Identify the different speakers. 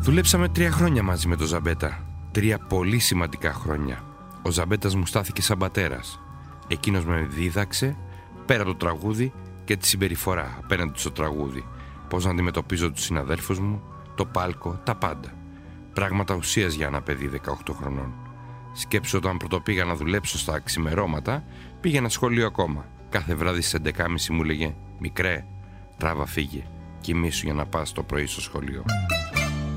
Speaker 1: Δουλέψαμε 3 χρόνια μαζί με τον Ζαμπέτα. 3 πολύ σημαντικά χρόνια. Ο Ζαμπέτας μου στάθηκε σαν πατέρας. Εκείνος με δίδαξε, πέρα το τραγούδι και τη συμπεριφορά απέναντι στο τραγούδι. Πώς να αντιμετωπίζω τους συναδέλφους μου, το πάλκο, τα πάντα. Πράγματα ουσίας για ένα παιδί 18 χρονών. Σκέψου, όταν πρωτοπήγα να δουλέψω στα ξημερώματα, πήγαινα σχολείο ακόμα. Κάθε βράδυ στις 11.30 μου λέγε: «Μικρέ, τράβα φύγε, κοιμήσου για να πας το πρωί στο σχολείο».